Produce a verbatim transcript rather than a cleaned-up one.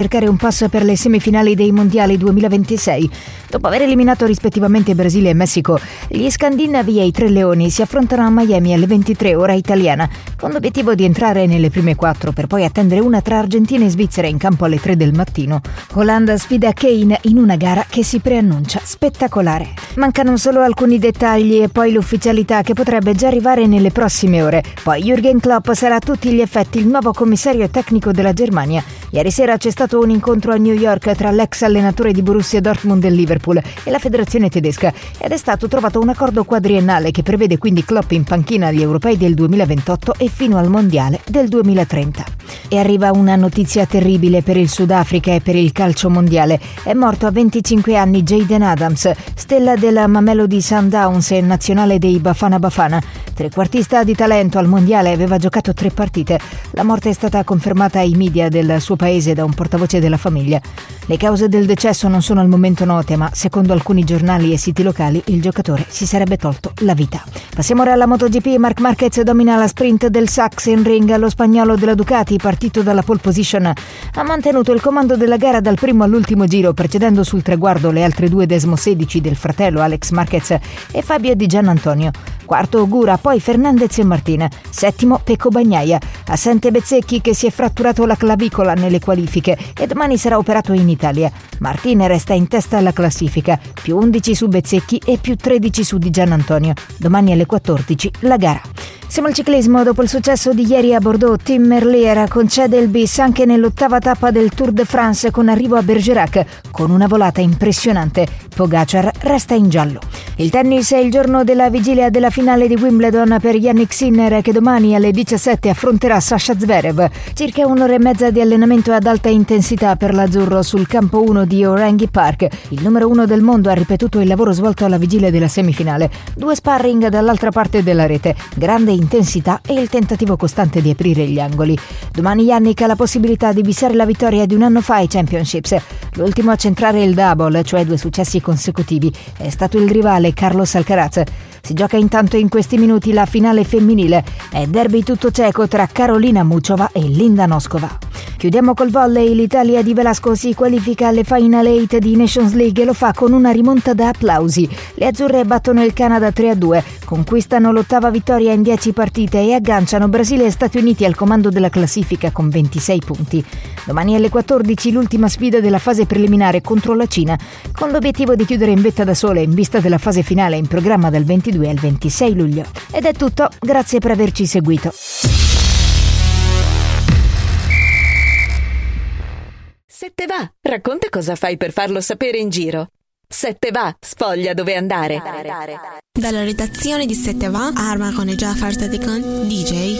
cercare un pass per le semifinali dei mondiali duemilaventisei. Dopo aver eliminato rispettivamente Brasile e Messico, gli scandinavi e i Tre Leoni si affrontano a Miami alle ventitré ora italiana, con l'obiettivo di entrare nelle prime quattro per poi attendere una tra Argentina e Svizzera in campo alle tre del mattino. Olanda sfida Kane in una gara che si preannuncia spettacolare. Mancano solo alcuni dettagli e poi l'ufficialità che potrebbe già arrivare nelle prossime ore. Poi Jürgen Klopp sarà a tutti gli effetti il nuovo commissario tecnico della Germania. Ieri sera c'è stato un incontro a New York tra l'ex allenatore di Borussia Dortmund e Liverpool e la federazione tedesca ed è stato trovato un accordo quadriennale che prevede quindi Klopp in panchina agli europei del duemilaventotto e fino al mondiale del duemilatrenta. E arriva una notizia terribile per il Sudafrica e per il calcio mondiale. È morto a venticinque anni Jayden Adams, stella della Mamelodi Sundowns e nazionale dei Bafana Bafana. Trequartista di talento al mondiale, aveva giocato tre partite. La morte è stata confermata ai media del suo paese da un portavoce della famiglia. Le cause del decesso non sono al momento note, ma secondo alcuni giornali e siti locali il giocatore si sarebbe tolto la vita. Passiamo ora alla MotoGP. Marc Marquez domina la sprint del Sachsenring. Lo spagnolo della Ducati, partito dalla pole position, ha mantenuto il comando della gara dal primo all'ultimo giro, precedendo sul traguardo le altre due desmosedici del fratello Alex Marquez e Fabio Di Giannantonio. Quarto Ogura, poi Fernandez e Martin. Settimo Pecco Bagnaia. Assente Bezzecchi che si è fratturato la clavicola nelle qualifiche e domani sarà operato in Italia. Martin resta in testa alla classifica, più undici su Bezzecchi e più tredici su Di Giannantonio. Domani alle quattordici la gara. Siamo al ciclismo. Dopo il successo di ieri a Bordeaux, Tim Merlier concede il bis anche nell'ottava tappa del Tour de France con arrivo a Bergerac con una volata impressionante. Pogacar resta in giallo. Il tennis è il giorno della vigilia della finale di Wimbledon per Jannik Sinner, che domani alle diciassette affronterà Sasha Zverev. Circa un'ora e mezza di allenamento ad alta intensità per l'azzurro sul campo uno di Orangi Park. Il numero uno del mondo ha ripetuto il lavoro svolto alla vigilia della semifinale. Due sparring dall'altra parte della rete, grande intensità e il tentativo costante di aprire gli angoli. Domani Jannik ha la possibilità di bissare la vittoria di un anno fa ai Championships. L'ultimo a centrare il double, cioè due successi consecutivi, è stato il rivale Carlos Alcaraz. Si gioca intanto in questi minuti la finale femminile. È derby tutto cieco tra Karolina Muchova e Linda Noskova. Chiudiamo col volley. L'Italia di Velasco si qualifica alle Final otto di Nations League e lo fa con una rimonta da applausi. Le azzurre battono il Canada tre a due, conquistano l'ottava vittoria in dieci partite e agganciano Brasile e Stati Uniti al comando della classifica con ventisei punti. Domani alle quattordici l'ultima sfida della fase preliminare contro la Cina, con l'obiettivo di chiudere in vetta da sole in vista della fase finale in programma dal ventidue al ventisei luglio. Ed è tutto, grazie per averci seguito. Se te va, racconta cosa fai per farlo sapere in giro. Se te va, sfoglia dove andare. Dalla redazione di Se te va, Arma con Jafar Sadikan, D J